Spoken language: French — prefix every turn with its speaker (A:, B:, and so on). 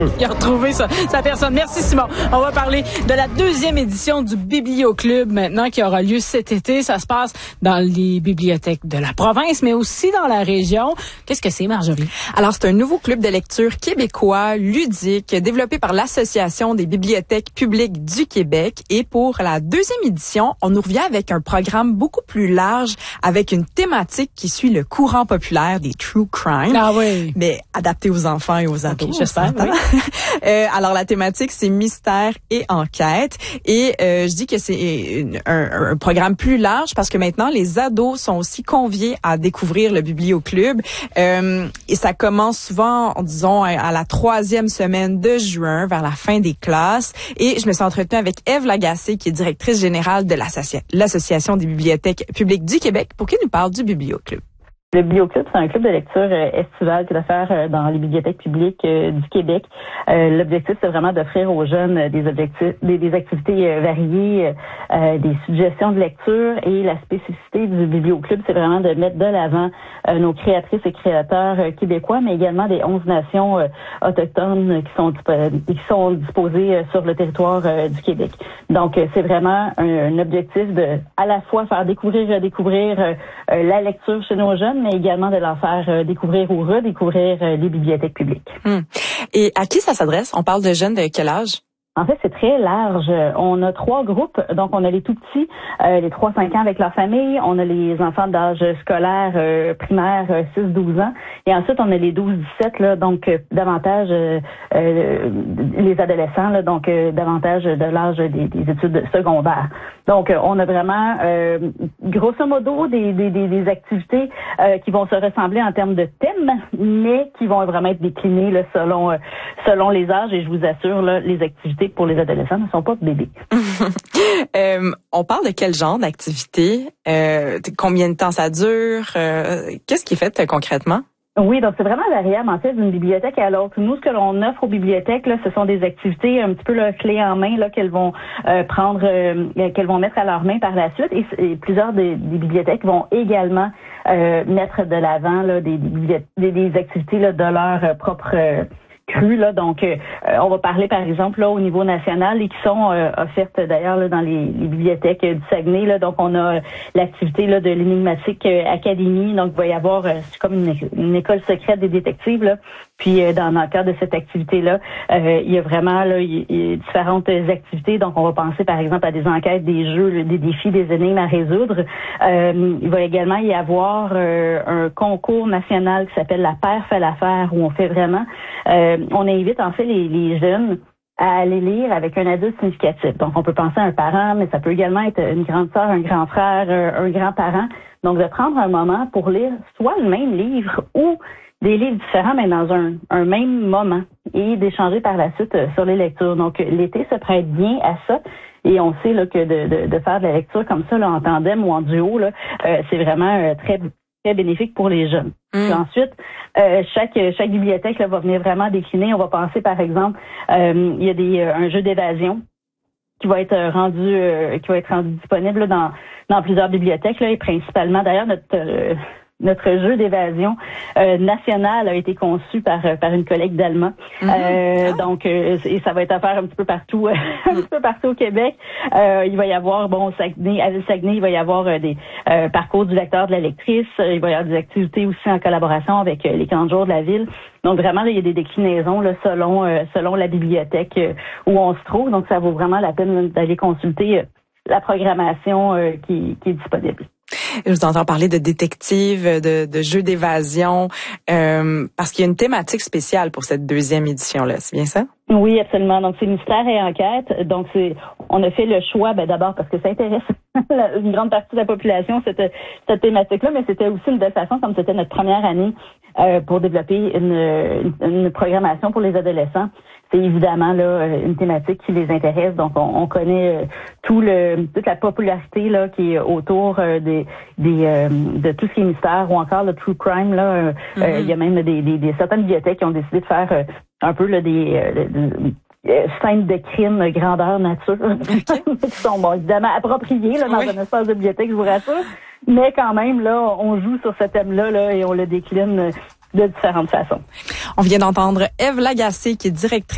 A: Il a retrouvé sa personne. Merci Simon. On va parler de la deuxième édition du Biblioclub maintenant qui aura lieu cet été. Ça se passe dans les bibliothèques de la province, mais aussi dans la région. Qu'est-ce que c'est, Marjorie?
B: Alors, c'est un nouveau club de lecture québécois, ludique, développé par l'Association des bibliothèques publiques du Québec. Et pour la deuxième édition, on nous revient avec un programme beaucoup plus large, avec une thématique qui suit le courant populaire des true crime.
A: Ah oui.
B: Mais adapté aux enfants et aux ados.
A: Okay, j'espère, oui.
B: Alors, la thématique, c'est mystère et enquête. Et je dis que c'est un programme plus large parce que maintenant, les ados sont aussi conviés à découvrir le Biblioclub. Et ça commence souvent, disons, à la 3e semaine de juin, vers la fin des classes. Et je me suis entretenue avec Ève Lagacé, qui est directrice générale de l'Association des bibliothèques publiques du Québec, pour qu'elle nous parle du Biblioclub.
C: Le Biblioclub, c'est un club de lecture estival qui va faire dans les bibliothèques publiques du Québec. L'objectif, c'est vraiment d'offrir aux jeunes des activités variées, des suggestions de lecture, et la spécificité du Biblioclub, c'est vraiment de mettre de l'avant nos créatrices et créateurs québécois, mais également des 11 nations autochtones qui sont disposées sur le territoire du Québec. Donc, c'est vraiment un objectif de à la fois faire découvrir la lecture chez nos jeunes, mais également de leur faire découvrir ou redécouvrir les bibliothèques publiques.
B: Et à qui ça s'adresse? On parle de jeunes de quel âge?
C: En fait, c'est très large. On a 3 groupes. Donc, on a les tout-petits, les 3-5 ans avec leur famille. On a les enfants d'âge scolaire, primaire, 6-12 ans. Et ensuite, on a les 12-17, là, donc davantage les adolescents, là, donc davantage de l'âge des études secondaires. Donc, on a vraiment, grosso modo, des activités qui vont se ressembler en termes de thèmes, mais qui vont vraiment être déclinées là, selon les âges. Et je vous assure, là, les activités pour les adolescents ne sont pas bébés.
B: On parle de quel genre d'activité? Combien de temps ça dure? Qu'est-ce qui est fait concrètement?
C: Oui, donc c'est vraiment variable en fait d'une bibliothèque à l'autre. Nous, ce que l'on offre aux bibliothèques, là, ce sont des activités un petit peu là, clés en main là qu'elles vont qu'elles vont mettre à leur main par la suite. Et plusieurs des bibliothèques vont également mettre de l'avant là, des activités là, de leur propre cru, là. Donc, on va parler, par exemple, là, au niveau national et qui sont offertes, d'ailleurs, là, dans les bibliothèques du Saguenay, là. Donc, on a l'activité, là, de l'Énigmatique Académie. Donc, il va y avoir, c'est comme une école secrète des détectives, là. Puis, dans le cadre de cette activité-là, il y a vraiment, là, il y a différentes activités. Donc, on va penser, par exemple, à des enquêtes, des jeux, des défis, des énigmes à résoudre. Il va également y avoir un concours national qui s'appelle La Paire fait l'affaire, où on fait vraiment on invite en fait les jeunes à aller lire avec un adulte significatif. Donc, on peut penser à un parent, mais ça peut également être une grande sœur, un grand frère, un grand-parent. Donc, de prendre un moment pour lire soit le même livre ou des livres différents, mais dans un même moment, et d'échanger par la suite sur les lectures. Donc, l'été se prête bien à ça. Et on sait là que de faire de la lecture comme ça, là, en tandem ou en duo, là, c'est vraiment très bénéfique pour les jeunes. Puis ensuite, chaque bibliothèque là, va venir vraiment décliner. On va penser, par exemple, il y a un jeu d'évasion qui va être rendu disponible là, dans plusieurs bibliothèques là, et principalement, d'ailleurs, notre jeu d'évasion national a été conçu par une collègue d'Allemand. Donc, et ça va être à faire un petit peu partout, au Québec. Il va y avoir, à Saguenay, il va y avoir des parcours du lecteur, de la lectrice. Il va y avoir des activités aussi en collaboration avec les camps de jour de la ville. Donc, vraiment, là, il y a des déclinaisons là, selon la bibliothèque où on se trouve. Donc, ça vaut vraiment la peine d'aller consulter la programmation qui est disponible.
B: Je vous entends parler de détectives, de jeux d'évasion, parce qu'il y a une thématique spéciale pour cette deuxième édition-là, c'est bien ça?
C: Oui, absolument. Donc, c'est mystère et enquête. Donc, on a fait le choix, d'abord parce que ça intéresse une grande partie de la population, cette thématique-là, mais c'était aussi une belle façon, comme c'était notre première année, pour développer une programmation pour les adolescents. C'est évidemment là une thématique qui les intéresse. Donc, on connaît toute la popularité là qui est autour de tout ce qui est mystère ou encore le true crime là. Il y a même des certaines bibliothèques qui ont décidé de faire un peu là des scènes de crime grandeur nature qui sont évidemment appropriées là dans un espace de bibliothèque, je vous rassure. Mais quand même là, on joue sur ce thème-là là, et on le décline de différentes façons.
B: On vient d'entendre Ève Lagacé, qui est directrice